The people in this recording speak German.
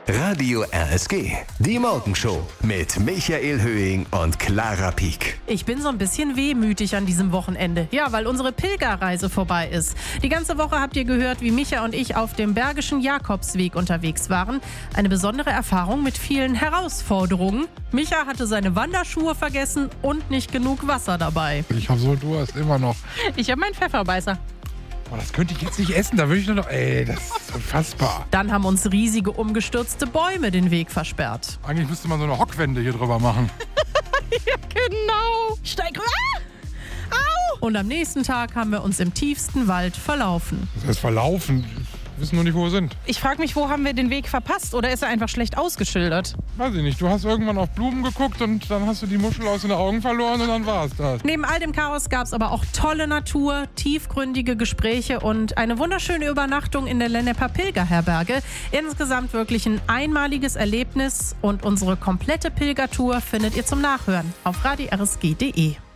Radio RSG, die Morgenshow mit Michael Höhing und Clara Pieck. Ich bin so ein bisschen wehmütig an diesem Wochenende. Ja, weil unsere Pilgerreise vorbei ist. Die ganze Woche habt ihr gehört, wie Micha und ich auf dem Bergischen Jakobsweg unterwegs waren. Eine besondere Erfahrung mit vielen Herausforderungen. Micha hatte seine Wanderschuhe vergessen und nicht genug Wasser dabei. Ich habe so Durst, immer noch. Ich habe meinen Pfefferbeißer. Oh, das könnte ich jetzt nicht essen, da würde ich nur noch... das ist unfassbar. Dann haben uns riesige umgestürzte Bäume den Weg versperrt. Eigentlich müsste man so eine Hockwände hier drüber machen. Ja, genau. Steig rüber. Au! Und am nächsten Tag haben wir uns im tiefsten Wald verlaufen. Das heißt verlaufen. Wir wissen nur nicht, wo wir sind. Ich frage mich, wo haben wir den Weg verpasst? Oder ist er einfach schlecht ausgeschildert? Weiß ich nicht. Du hast irgendwann auf Blumen geguckt und dann hast du die Muschel aus den Augen verloren und dann war es das. Neben all dem Chaos gab es aber auch tolle Natur, tiefgründige Gespräche und eine wunderschöne Übernachtung in der Lenneper Pilgerherberge. Insgesamt wirklich ein einmaliges Erlebnis und unsere komplette Pilgertour findet ihr zum Nachhören auf radio-rsg.de.